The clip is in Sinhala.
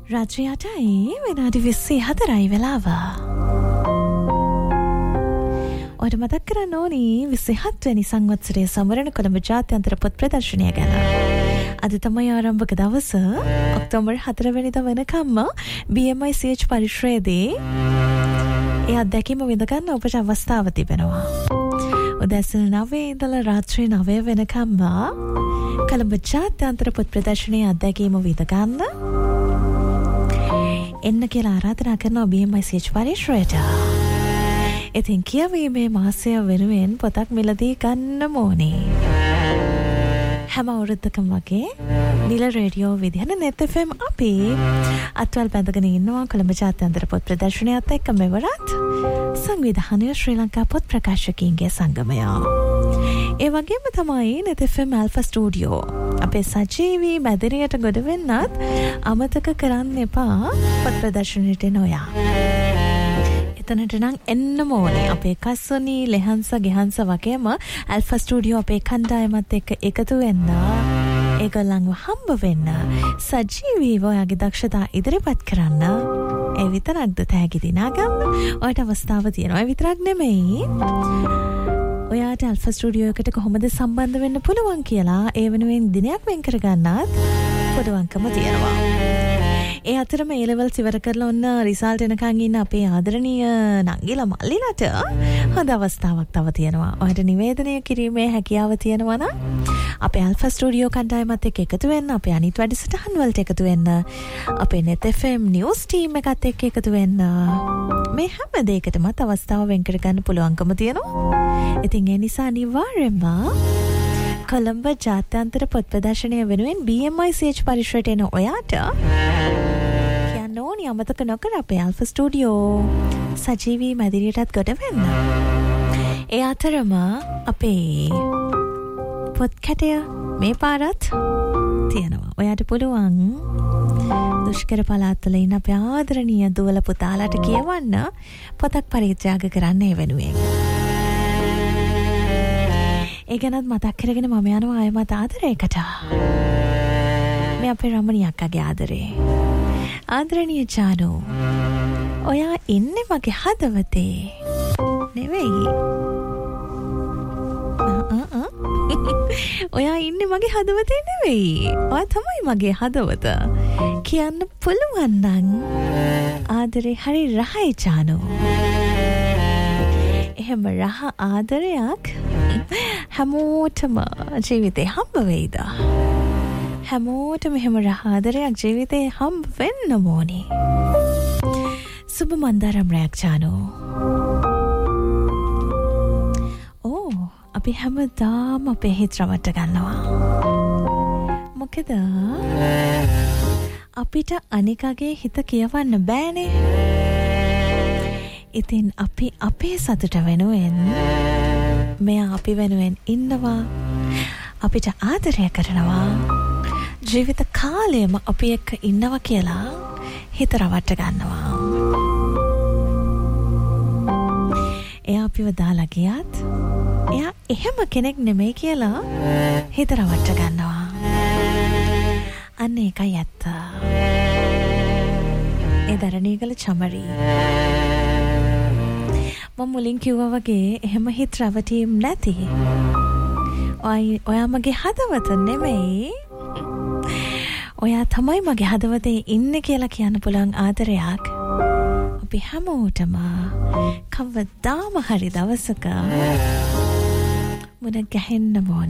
රාත්‍රියටයි විනාඩි 24යි වෙලාව. ඔයාලට මතක් කරන්න ඕනි 27 වෙනි සංවත්සරයේ සමරන කොළඹ ජාත්‍යන්තර පොත් ප්‍රදර්ශනය ගැන. අද තමයි ආරම්භක දවස. ඔක්තෝබර් 4 වෙනිදා වෙනකම්ම BMICH පරිශ්‍රයේදී ඒ අත්දැකීම විඳ ගන්න ඔබට අවස්ථාව තිබෙනවා. උදෑසන 9 ඉඳලා රාත්‍රී 9 වෙනකම්ම කොළඹ ජාත්‍යන්තර පොත් ප්‍රදර්ශනයේ අත්දැකීම විඳ ගන්න එන්න කියලා ආරාධනා කරනවා BMICH පරිශ්‍රයට. ඉතින් කියවීමේ මාසය වෙනුවෙන් පොතක් මිලදී ගන්න ඕනේ. හැම අවුරුද්දකම වගේ නිල රේඩියෝ විදිහට net FM අපි අත්වල් බැඳගෙන ඉන්නවා කොළඹ ජාත්‍යන්තර පොත් ප්‍රදර්ශනයත් එක්ක මෙවරත් සංවිධානය ශ්‍රී ලංකා පොත් ප්‍රකාශකයින්ගේ සංගමය. ඒ වගේම තමයි net FM Alpha Studio අපේ සජීවී මැදිරියට ගොඩ වෙන්නත් අමතක කරන්න එපා පොත් ප්‍රදර්ශනයට නොයා. එතනට නම් එන්නම ඕනේ. අපේ කස්සොනි ලෙහන්ස ගෙහන්ස වගේම Alpha Studio අපේ කණ්ඩායමත් එක්ක එකතු වෙන්න, ඒගොල්ලන්ව හම්බ වෙන්න, සජීවීව ඔයාගේ දක්ෂතා ඉදිරිපත් කරන්න. ඒ විතරක්ද තෑගි දිනා ගන්න ඔයාට අවස්ථාව තියෙනවා. ඒ විතරක් නෙමෙයි, ඔයාට Alpha Studio එකට කොහොමද සම්බන්ධ වෙන්න පුළුවන් කියලා ඒ වෙනුවෙන් දිනයක් වෙන් කර ගන්නත් පොඩවංකම තියෙනවා. ඒ අතරම A levels ඉවර කරලා ඔන්න රිසල්ට් එනකන් ඉන්න අපේ ආදරණීය නංගිලා මල්ලිලාට හොඳ අවස්ථාවක් තව තියෙනවා. ඔයාලට නිවේදනය කිරීමේ හැකියාව තියෙනවා නම් අපේ Alpha Studio කණ්ඩායමත් එක්ක එකතු වෙන්න, අපේ අනිත් වැඩසටහන් වලට එකතු වෙන්න, අපේ net FM news team එකත් එක්ක එකතු වෙන්න. මේ හැම දෙයකටම අවස්ථාව වෙන් කර ගන්න පුළුවන්කම තියෙනවා. ඉතින් ඒ නිසා අනිවාර්යයෙන්ම කොළඹ ජාත්‍යන්තර පොත් ප්‍රදර්ශනය වෙනුවෙන් BMICH පරිශ්‍රයට එන ඔයාට කියන්න ඕනි අමතක නොකර අපේ Alpha Studio සජීවී මැදිරියටත් ගොඩ වෙන්න. ඒ අතරම අපේ පොත් කැටය මේ පාරත් තියෙනවා. ඔයාට පුළුවන් දුෂ්කර පළාත්වල ඉන්න අපේ ආදරණීය දුවල පුතාලාට කියවන්න පොතක් පරිත්‍යාග කරන්න ඒ වෙනුවෙන්. ඒ ගැනත් මතක් කරගෙන මම යනවා ආයෙමත් ආදරයකට. මේ අපේ රමණී අක්කගේ ආදරේ. ආදරණීය ජානු, ඔයා ඉන්නේ මගේ හදවතේ නෙවෙයි. ඔයා ඉන්නේ මගේ හදවතේ නෙවෙයි. ඔයා තමයි මගේ හදවත කියන්න පුළුවන් නම් ආදරේ හරි රහයි ජානු. එහෙම රහ ආදරයක් හැමෝටම ජීවිතේ හම්බ වෙයිද? හැමෝටම එහෙම රහ ආදරයක් ජීවිතේ හම්බ වෙන්න ඕනේ. සුබ මන්දාරම් රැයක් ජානු. ඕ අපි හැමදාම අපේ හිත රවට්ට ගන්නවා. මොකද අපිට අනිකගේ හිත කියවන්න බෑනේ. ඉතින් අපි අපේ සතුට වෙනුවෙන්, මෙයා අපි වෙනුවෙන් ඉන්නවා, අපිට ආදරය කරනවා, ජීවිත කාලයම අපි එක්ක ඉන්නවා කියලා හිත රවට්ට ගන්නවා. එයා අපිව දාලා ගියත් එයා එහෙම කෙනෙක් නෙමෙයි කියලා හිත රවට්ට ගන්නවා. අන්න ඒකයි ඇත්ත. ඒ දරණීගල චමරි මම මුලින් කිව්වා වගේ එහෙම හිත රවටීම් නැති. ඔයා මගේ හදවත නෙමෙයි, ඔයා තමයි මගේ හදවතේ ඉන්නේ කියලා කියන්න පුළුවන් ආදරයක් අපි හැමෝටම කවදාම හරි දවසක මුණ ගැහෙන්න ඕන.